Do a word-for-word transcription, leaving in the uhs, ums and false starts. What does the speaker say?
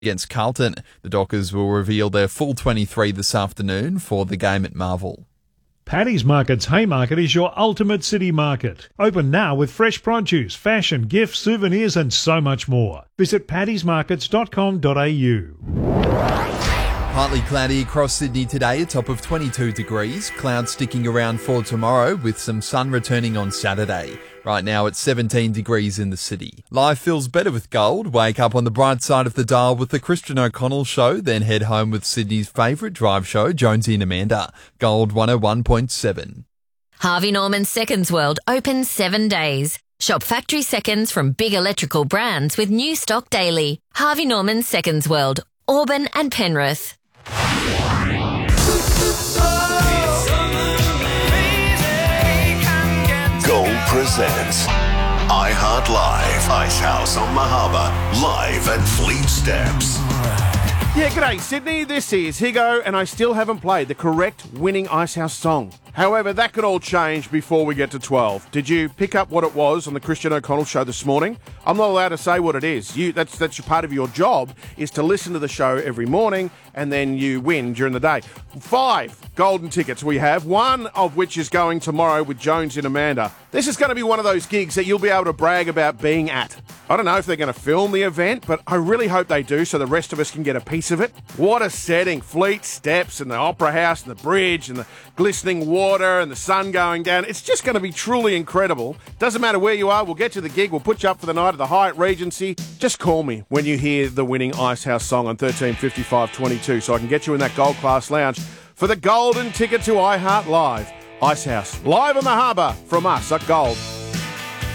against Carlton. The Dockers will reveal their full twenty-three this afternoon for the game at Marvel. Paddy's Market's Haymarket is your ultimate city market. Open now with fresh produce, fashion, gifts, souvenirs and so much more. Visit paddys markets dot com dot a u. Partly cloudy across Sydney today, a top of twenty-two degrees. Clouds sticking around for tomorrow with some sun returning on Saturday. Right now it's seventeen degrees in the city. Life feels better with gold. Wake up on the bright side of the dial with the Christian O'Connell Show, then head home with Sydney's favourite drive show, Jonesy and Amanda. Gold one oh one point seven. Harvey Norman Seconds World open seven days. Shop factory seconds from big electrical brands with new stock daily. Harvey Norman Seconds World, Auburn and Penrith. Gold presents iHeart Live, Icehouse on Mahaba, live at Fleet Steps. Yeah, g'day Sydney, this is Higo, and I still haven't played the correct winning Icehouse song. However, that could all change before we get to twelve. Did you pick up what it was on the Christian O'Connell Show this morning? I'm not allowed to say what it is. You, that's that's part of your job, is to listen to the show every morning, and then you win during the day. Five golden tickets we have, one of which is going tomorrow with Jones and Amanda. This is going to be one of those gigs that you'll be able to brag about being at. I don't know if they're going to film the event, but I really hope they do so the rest of us can get a piece of it. What a setting. Fleet Steps and the Opera House and the bridge and the glistening water and the sun going down. It's just going to be truly incredible. Doesn't matter where you are, we'll get you the gig. We'll put you up for the night at the Hyatt Regency. Just call me when you hear the winning Icehouse song on thirteen fifty-five twenty-two so I can get you in that gold class lounge for the golden ticket to iHeart Live. Icehouse, live on the harbour from us at Gold.